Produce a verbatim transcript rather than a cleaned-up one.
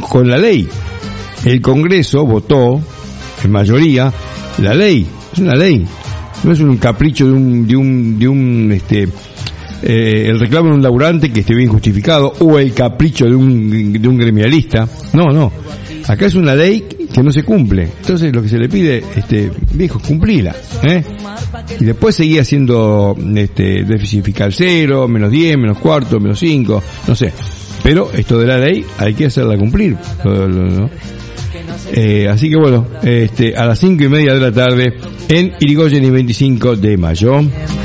con la ley. El Congreso votó, en mayoría, la ley. Es una ley. No es un capricho de un, de un, de un, este, eh, el reclamo de un laburante que esté bien justificado, o el capricho de un, de un gremialista. No, no. Acá es una ley que no se cumple. Entonces lo que se le pide, este, viejo, cumplila, ¿eh? Y después seguía haciendo, este, déficit fiscal cero, menos diez, menos cuarto, menos cinco, no sé. Pero esto de la ley hay que hacerla cumplir, ¿no? Eh, así que bueno, este, a las cinco y media de la tarde en Irigoyen y veinticinco de mayo.